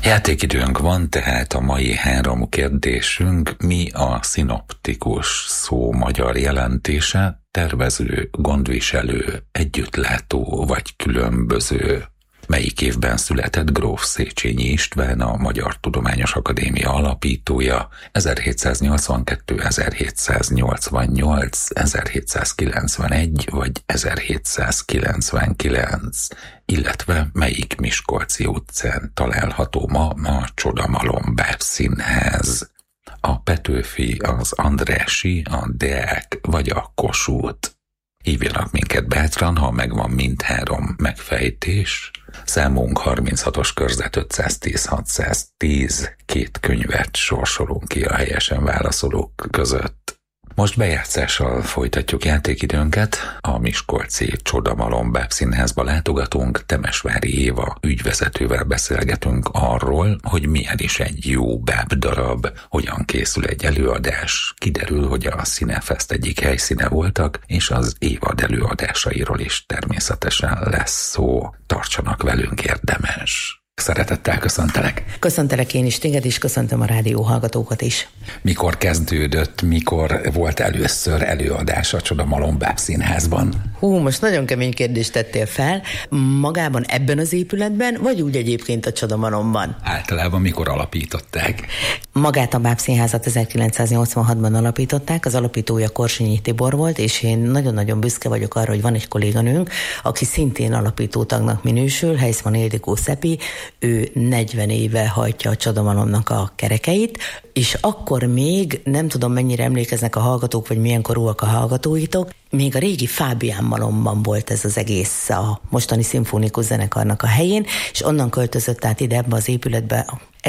Játékidőnk van, tehát a mai 3 kérdésünk. Mi a szinoptikus szó magyar jelentése? Tervező, gondviselő, együttlátó vagy különböző? Melyik évben született gróf Széchenyi István, a Magyar Tudományos Akadémia alapítója? 1782, 1788, 1791 vagy 1799? Illetve melyik miskolci utcán található ma a Csodamalom Bábszínház? A Petőfi, az Andrássy, a Deák vagy a Kossuth? Hívjanak minket bátran, ha megvan mindhárom megfejtés. Számunk 36-os körzet 510 610, 2 könyvet sorsolunk ki a helyesen válaszolók között. Most bejátszással folytatjuk játékidőnket. A miskolci Csodamalom Bábszínházba látogatunk, Temesvári Éva ügyvezetővel beszélgetünk arról, hogy milyen is egy jó bábdarab, hogyan készül egy előadás. Kiderül, hogy a Színefest egyik helyszíne voltak, és az évad előadásairól is természetesen lesz szó. Tartsanak velünk, érdemes! Szeretettel köszöntelek. Köszöntelek én is téged, és köszöntöm a rádió hallgatókat is. Mikor kezdődött, mikor volt először előadás a Csodamalom Bábszínházban? Most nagyon kemény kérdést tettél fel. Magában ebben az épületben, vagy úgy egyébként a Csodamalomban? Általában mikor alapították? Magát a Bábszínházat 1986-ban alapították, az alapítója Korsinyi Tibor volt, és én nagyon-nagyon büszke vagyok arra, hogy van egy kolléganőnk, aki szintén alapítótagnak minősül, Heisman Ildikó Szepi. Ő 40 éve hajtja a Csodamalomnak a kerekeit, és akkor még, nem tudom mennyire emlékeznek a hallgatók, vagy milyen korúak a hallgatóitok, még a régi Fábián Malomban volt ez az egész a mostani szimfonikus zenekarnak a helyén, és onnan költözött át ide ebbe az épületbe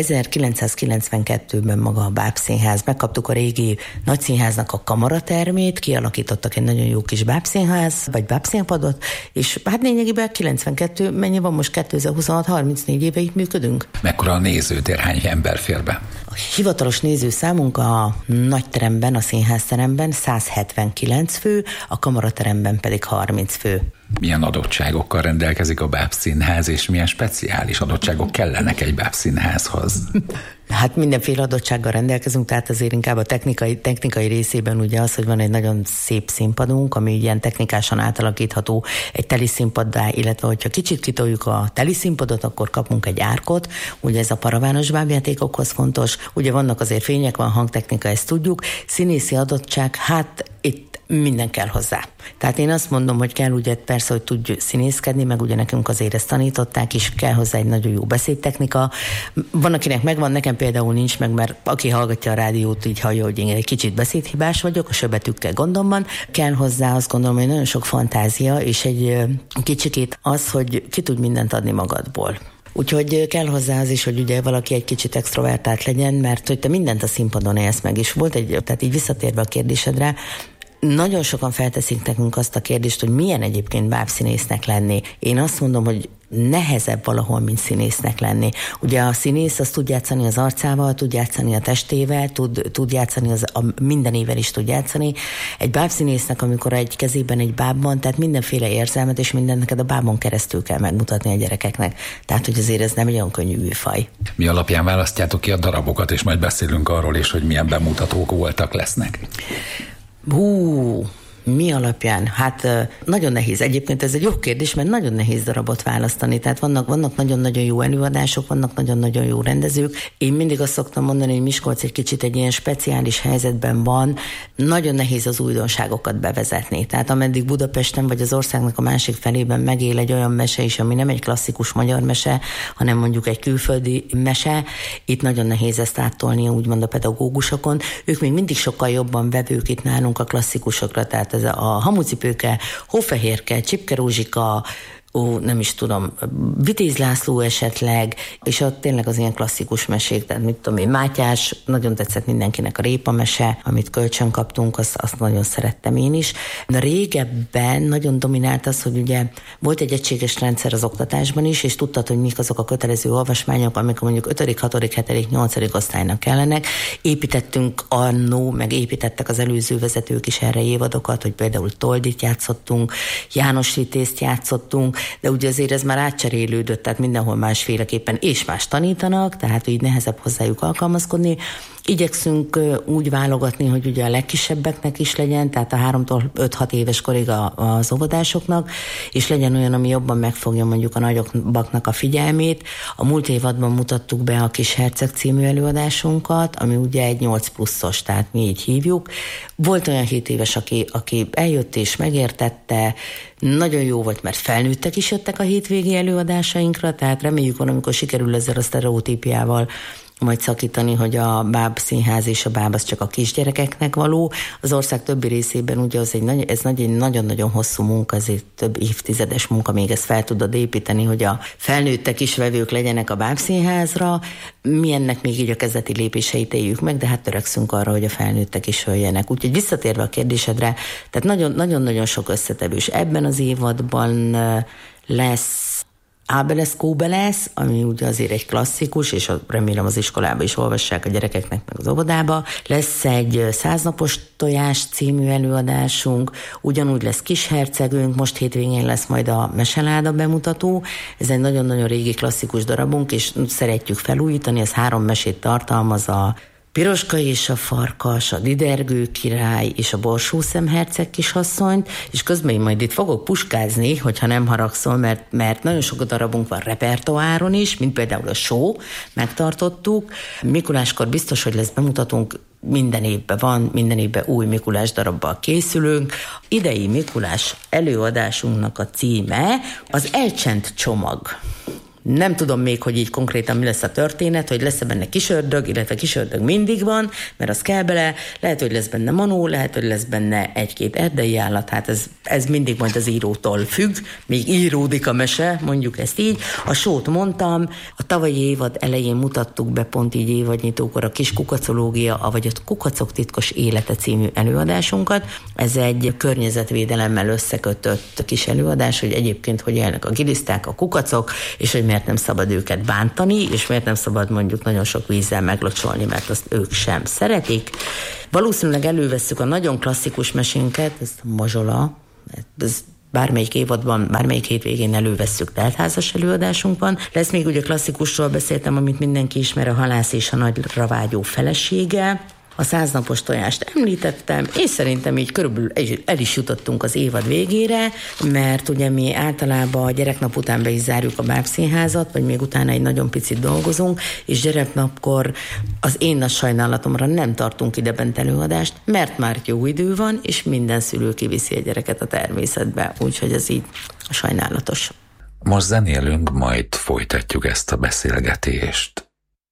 1992-ben maga a Bábszínház. Megkaptuk a régi nagyszínháznak a kamaratermét, kialakítottak egy nagyon jó kis bábszínház, vagy bábszínpadot, és hát lényegében 92, mennyi van most 2026, 34 éve itt működünk. Mekkora a nézőtér, hány ember fér be? A hivatalos nézőszámunk a nagyteremben, a színházteremben 179 fő, a kamarateremben pedig 30 fő. Milyen adottságokkal rendelkezik a Bábszínház, és milyen speciális adottságok kellenek egy bábszínházhoz? Hát mindenféle adottsággal rendelkezünk, tehát azért inkább a technikai részében ugye az, hogy van egy nagyon szép színpadunk, ami ilyen technikásan átalakítható egy teli színpaddá, illetve hogyha kicsit kitoljuk a teli színpadot, akkor kapunk egy árkot, ugye ez a paravános bábjátékokhoz fontos, ugye vannak azért fények, van hangtechnika, ezt tudjuk, színészi adottság, hát itt minden kell hozzá. Tehát én azt mondom, hogy kell ugye persze, hogy tudj színészkedni, meg ugye nekünk azért ezt tanították, és kell hozzá egy nagyon jó beszédtechnika. Van, akinek megvan, nekem például nincs meg, mert aki hallgatja a rádiót, így hallja, hogy én egy kicsit beszédhibás vagyok, a söbetűkkel gondom van. Kell hozzá azt gondolom, hogy nagyon sok fantázia, és egy kicsikét az, hogy ki tud mindent adni magadból. Úgyhogy kell hozzá az is, hogy ugye valaki egy kicsit extrovertált legyen, mert hogy te mindent a színpadon élsz meg, és volt tehát így visszatérve a kérdésedre, nagyon sokan felteszik nekünk azt a kérdést, hogy milyen egyébként bábszínésznek lenni. Én azt mondom, hogy nehezebb valahol, mint színésznek lenni. Ugye a színész az tud játszani az arcával, tud játszani a testével, tud játszani a mindenével is tud játszani. Egy bábszínésznek, amikor egy kezében egy báb van, tehát mindenféle érzelmet, és mindent neked a bábon keresztül kell megmutatni a gyerekeknek. Tehát, hogy azért ez nem egy olyan könnyű műfaj. Mi alapján választjátok ki a darabokat, és majd beszélünk arról is, hogy milyen bemutatók voltak, lesznek? Mi alapján? Hát nagyon nehéz. Egyébként ez egy jó kérdés, mert nagyon nehéz darabot választani. Tehát vannak nagyon-nagyon jó előadások, vannak nagyon-nagyon jó rendezők. Én mindig azt szoktam mondani, hogy Miskolc egy kicsit egy ilyen speciális helyzetben van. Nagyon nehéz az újdonságokat bevezetni. Tehát ameddig Budapesten vagy az országnak a másik felében megél egy olyan mese is, ami nem egy klasszikus magyar mese, hanem mondjuk egy külföldi mese, itt nagyon nehéz ezt áttolni, úgymond a pedagógusokon. Ők még mindig sokkal jobban vevők itt nálunk a klasszikusokra, tehát ez a Hamucipőke, Hófehérke, Csipke Rózsika, nem is tudom, Vitéz László esetleg, és ott tényleg az ilyen klasszikus mesék, tehát mit tudom én, Mátyás, nagyon tetszett mindenkinek a Répa mese, amit kölcsön kaptunk, azt nagyon szerettem én is. De régebben nagyon dominált az, hogy ugye volt egy egységes rendszer az oktatásban is, és tudtad, hogy mik azok a kötelező olvasmányok, amikor mondjuk 5., 6., 7., 8. osztálynak kellenek. Építettünk annó, meg építettek az előző vezetők is erre évadokat, hogy például Toldit játszottunk, János Vitézt játszottunk, de ugye azért ez már átcserélődött, tehát mindenhol másféleképpen és más tanítanak, tehát így nehezebb hozzájuk alkalmazkodni. Igyekszünk úgy válogatni, hogy ugye a legkisebbeknek is legyen, tehát a 3-tól 5-6 éves korig az óvodásoknak, és legyen olyan, ami jobban megfogja mondjuk a nagyobbaknak a figyelmét. A múlt évadban mutattuk be a Kis Herceg című előadásunkat, ami ugye egy 8 pluszos, tehát mi így hívjuk. Volt olyan 7 éves, aki eljött és megértette, nagyon jó volt, mert felnőttek is jöttek a hétvégi előadásainkra, tehát reméljük van, amikor sikerül ezzel a sztereotípiával majd szakítani, hogy a báb színház és a báb az csak a kisgyerekeknek való. Az ország többi részében ugye ez egy nagyon-nagyon hosszú munka, ezért több évtizedes munka, még ezt fel tudod építeni, hogy a felnőttek is vevők legyenek a bábszínházra. Mi ennek még így a kezdeti lépéseit éljük meg, de hát törekszünk arra, hogy a felnőttek is jöjjenek. Úgyhogy visszatérve a kérdésedre, tehát nagyon-nagyon sok összetevős. Ebben az évadban lesz Ábeles Kóbeles, ami ugye azért egy klasszikus, és remélem az iskolában is olvassák a gyerekeknek, meg az óvodába. Lesz egy 100 napos tojás című előadásunk, ugyanúgy lesz Kis Hercegünk, most hétvégén lesz majd a Meseláda bemutató. Ez egy nagyon-nagyon régi klasszikus darabunk, és szeretjük felújítani, ez 3 mesét tartalmaz, a Piroska és a farkas, a Didergő király és a Borsószem herceg kisasszonyt, és közben én majd itt fogok puskázni, hogyha nem haragszol, mert nagyon sok darabunk van repertoáron is, mint például a show, megtartottuk. Mikuláskor biztos, hogy lesz bemutatónk, minden évben van, minden évben új Mikulás darabbal készülünk. Idei Mikulás előadásunknak a címe az Elcsent csomag. Nem tudom még, hogy így konkrétan mi lesz a történet, hogy lesz-e benne kisördög, illetve kisördög mindig van, mert az kell bele, lehet, hogy lesz benne manó, lehet, hogy lesz benne 1-2 erdei állat, hát ez mindig majd az írótól függ, még íródik a mese, mondjuk ezt így. A sót mondtam, a tavalyi évad elején mutattuk be pont így évadnyitókor a Kis kukacológia, vagy a Kukacok titkos élete című előadásunkat. Ez egy környezetvédelemmel összekötött kis előadás, hogy egyébként hogy élnek a giliszták, a kukacok, és hogy miért nem szabad őket bántani, és miért nem szabad mondjuk nagyon sok vízzel meglocsolni, mert azt ők sem szeretik. Valószínűleg elővesszük a nagyon klasszikus mesénket, ez a Mazsola, ez bármelyik évadban, bármelyik hétvégén elővesszük, teltházas előadásunk van. Lesz még ugye klasszikusról beszéltem, amit mindenki ismer, a Halász és a nagyra vágyó felesége. A 100 napos tojást említettem, és szerintem így körülbelül el is jutottunk az évad végére, mert ugye mi általában a gyereknap után be is zárjuk a bábszínházat, vagy még utána egy nagyon picit dolgozunk, és gyereknapkor az én nagy sajnálatomra nem tartunk ide bent előadást, mert már jó idő van, és minden szülő kiviszi a gyereket a természetbe, úgyhogy ez így sajnálatos. Most zenélünk, majd folytatjuk ezt a beszélgetést.